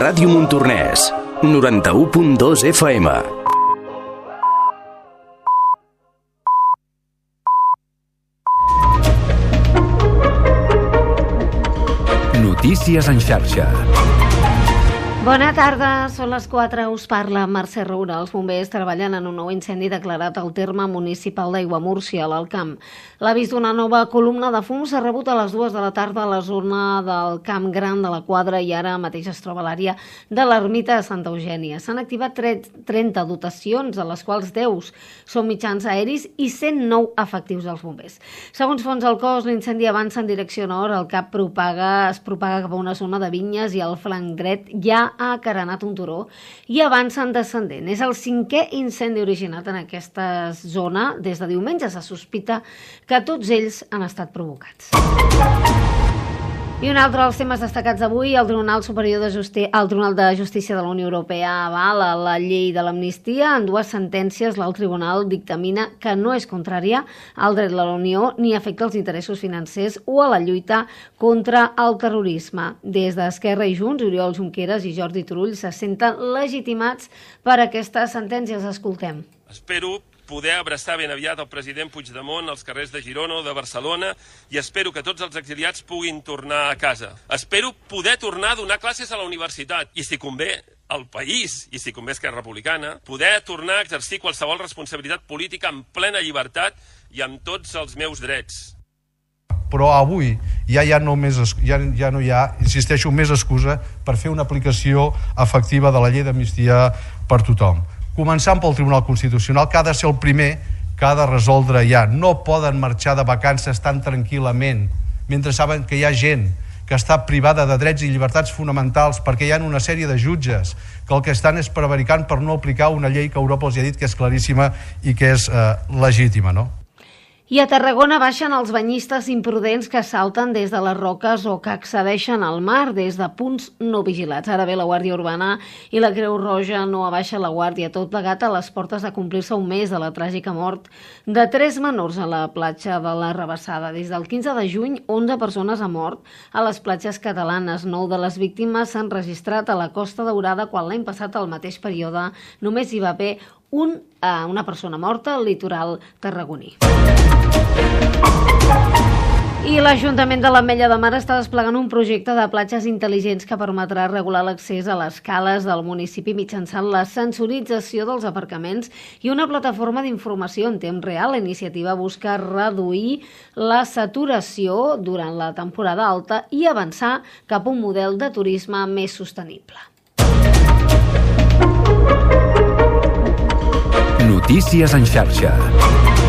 Ràdio Montornès, 91.2 FM. Notícies en xarxa. Bona tarda, són les 4, us parla Mercè Roura. Els bombers treballen en un nou incendi declarat al terme municipal d'Aiguamúrcia, a l'Alt Camp. L'avís d'una nova columna de fum s'ha rebut a les 2 de la tarda a la zona del Camp Gran de la Quadra i ara mateix es troba a l'àrea de l'ermita de Santa Eugènia. S'han activat 30 dotacions, de les quals 10 són mitjans aeris i 109 efectius dels bombers. Segons fonts del cos, l'incendi avança en direcció nord, el cap es propaga cap a una zona de vinyes i al flanc dret ja ha acarenat un turó i avança en descendent. És el 5è incendi originat en aquesta zona des de diumenge. Se sospita que tots ells han estat provocats. I un altre dels temes destacats d'avui, el Tribunal de Justícia de la Unió Europea avala la llei de l'amnistia. En 2 sentències, l'alt tribunal dictamina que no és contrària al dret de la Unió ni afecta els interessos financers o a la lluita contra el terrorisme. Des d'Esquerra i Junts, Oriol Junqueras i Jordi Turull se senten legitimats per aquestes sentències. Escoltem. Espero poder abraçar ben aviat el president Puigdemont als carrers de Girona o de Barcelona i espero que tots els exiliats puguin tornar a casa. Espero poder tornar a donar classes a la universitat i, si convé, al país, i si convé Esquerra Republicana, poder tornar a exercir qualsevol responsabilitat política en plena llibertat i amb tots els meus drets. Però avui ja no hi ha, insisteixo, més excusa per fer una aplicació efectiva de la llei d'amnistia per tothom. Començant pel Tribunal Constitucional, que ha de ser el primer que ha de resoldre ja. No poden marxar de vacances tan tranquil·lament mentre saben que hi ha gent que està privada de drets i llibertats fonamentals perquè hi ha una sèrie de jutges que el que estan és prevaricant per no aplicar una llei que Europa els ha dit que és claríssima i que és legítima, no? I a Tarragona baixen els banyistes imprudents que salten des de les roques o que accedeixen al mar des de punts no vigilats. Ara bé, la Guàrdia Urbana i la Creu Roja no abaixa la guàrdia, tot plegat a les portes de complir-se un mes de la tràgica mort de 3 menors a la platja de la Rabassada. Des del 15 de juny, 11 persones han mort a les platges catalanes. 9 de les víctimes s'han registrat a la Costa Daurada, quan l'any passat, al mateix període, només hi va haver una persona morta al litoral tarragoní. I l'Ajuntament de l'Ametlla de Mar està desplegant un projecte de platges intel·ligents que permetrà regular l'accés a les cales del municipi mitjançant la sensorització dels aparcaments i una plataforma d'informació en temps real. La iniciativa busca reduir la saturació durant la temporada alta i avançar cap a un model de turisme més sostenible. Notícies en xarxa.